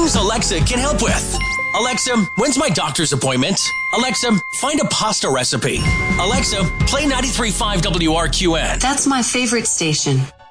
things Alexa can help with. Alexa, when's my doctor's appointment? Alexa, find a pasta recipe. Alexa, play 93.5 WRQN. That's my favorite station.